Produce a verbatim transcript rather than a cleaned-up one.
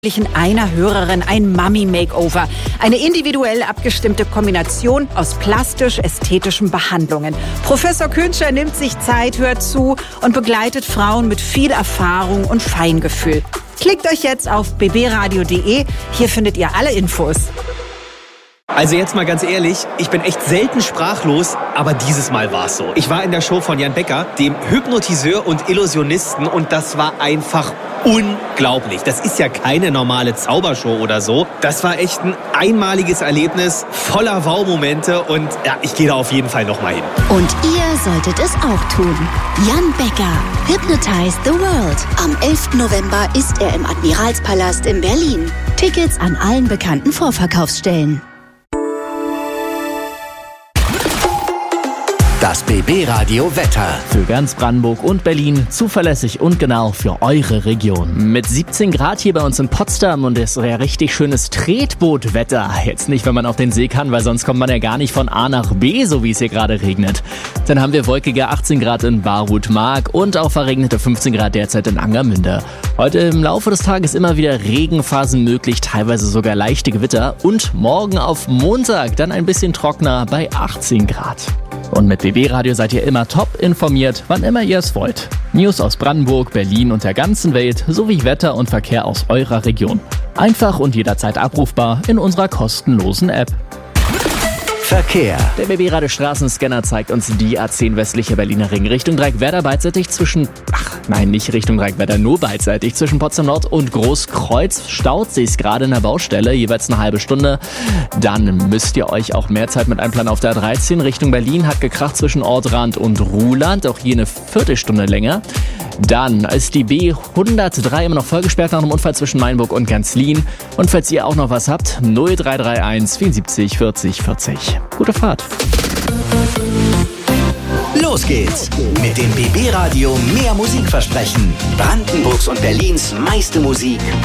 einer Hörerin ein Mummy-Makeover. Eine individuell abgestimmte Kombination aus plastisch-ästhetischen Behandlungen. Professor Küntscher nimmt sich Zeit, hört zu und begleitet Frauen mit viel Erfahrung und Feingefühl. Klickt euch jetzt auf b b radio punkt d e. Hier findet ihr alle Infos. Also jetzt mal ganz ehrlich, ich bin echt selten sprachlos, aber dieses Mal war es so. Ich war in der Show von Jan Becker, dem Hypnotiseur und Illusionisten, und das war einfach unglaublich. Das ist ja keine normale Zaubershow oder so. Das war echt ein einmaliges Erlebnis, voller Wow-Momente, und ja, ich gehe da auf jeden Fall nochmal hin. Und ihr solltet es auch tun. Jan Becker, Hypnotize the World. Am elften November ist er im Admiralspalast in Berlin. Tickets an allen bekannten Vorverkaufsstellen. Das B B-Radio Wetter. Für ganz Brandenburg und Berlin zuverlässig und genau für eure Region. Mit siebzehn Grad hier bei uns in Potsdam, und es ist ja richtig schönes Tretbootwetter. Jetzt nicht, wenn man auf den See kann, weil sonst kommt man ja gar nicht von A nach B, so wie es hier gerade regnet. Dann haben wir wolkige achtzehn Grad in Barut-Mark und auch verregnete fünfzehn Grad derzeit in Angermünde. Heute im Laufe des Tages immer wieder Regenphasen möglich, teilweise sogar leichte Gewitter. Und morgen auf Montag dann ein bisschen trockener bei achtzehn Grad. Und mit B B-Radio seid ihr immer top informiert, wann immer ihr es wollt. News aus Brandenburg, Berlin und der ganzen Welt sowie Wetter und Verkehr aus eurer Region. Einfach und jederzeit abrufbar in unserer kostenlosen App. Verkehr. Der B B-Radio Straßenscanner zeigt uns die A zehn westliche Berliner Ring Richtung Dreieckwerder beidseitig zwischen, ach nein, nicht Richtung Dreieckwerder, nur beidseitig zwischen Potsdam Nord und Großkreuz. Staut sich gerade in der Baustelle, jeweils eine halbe Stunde. Dann müsst ihr euch auch mehr Zeit mit einplanen auf der A dreizehn Richtung Berlin. Hat gekracht zwischen Ortrand und Ruhland, auch hier eine Viertelstunde länger. Dann ist die B hundertdrei immer noch vollgesperrt nach einem Unfall zwischen Mainburg und Ganzlin. Und falls ihr auch noch was habt, null drei drei eins vierundsiebzig vierzig vierzig. Gute Fahrt. Los geht's mit dem B B-Radio Mehr Musik versprechen. Brandenburgs und Berlins meiste Musik